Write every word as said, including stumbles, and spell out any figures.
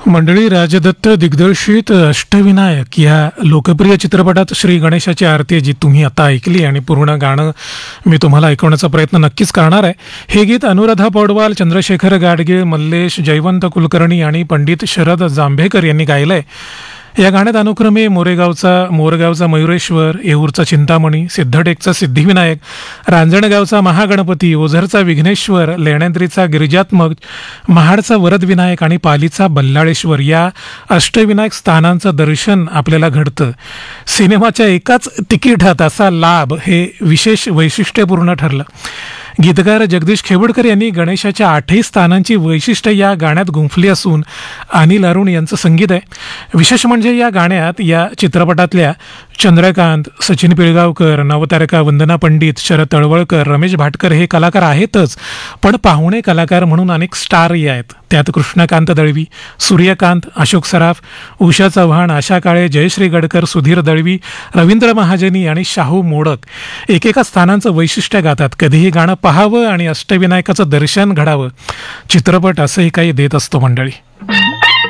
मंडळी, राजदत्त दिग्दर्शित अष्टविनायक या लोकप्रिय चित्रपटात श्री गणेशाची आरती जी तुम्ही आता ऐकली आणि पूर्ण गाणं मी तुम्हाला ऐकवण्याचा प्रयत्न नक्कीच करणार आहे. हे गीत अनुराधा पौडवाल, चंद्रशेखर गाडगीळ, मल्लेश जयवंत कुलकर्णी आणि पंडित शरद जांभेकर यांनी गायलंय. या गाण्यात अनुक्रमे मोरेगावचा मोरगावचा मयुरेश्वर, येऊरचा चिंतामणी, सिद्धटेकचा सिद्धिविनायक, रांजणगावचा महागणपती, ओझरचा विघ्नेश्वर, लेण्याद्रीचा गिरिजात्मक, महाडचा वरदविनायक आणि पालीचा बल्लाळेश्वर या अष्टविनायक स्थानांचं दर्शन आपल्याला घडतं. सिनेमाच्या एकाच तिकिटात असा लाभ हे विशेष वैशिष्ट्यपूर्ण ठरलं. गीतकार जगदीश खेवडकर यांनी गणेशाच्या आठही स्थानांची वैशिष्ट्ये या गाण्यात गुंफली असून अनिल अरुण यांचं संगीत आहे. विशेष म्हणजे या गाण्यात या चित्रपटातल्या चंद्रकांत, सचिन पिळगावकर, नवतारका वंदना पंडित, शरद तळवळकर, रमेश भाटकर हे कलाकार आहेतच, पण पाहुणे कलाकार म्हणून अनेक स्टारही आहेत. त्यात कृष्णकांत दळवी, सूर्यकांत, अशोक सराफ, उषा चव्हाण, आशा काळे, जयश्री गडकर, सुधीर दळवी, रवींद्र महाजनी आणि शाहू मोडक एकेका स्थानांचं वैशिष्ट्य गातात. कधीही गाणं पाहावं आणि अष्टविनायकाचं दर्शन घडावं. चित्रपट असंही काही देत असतो मंडळी.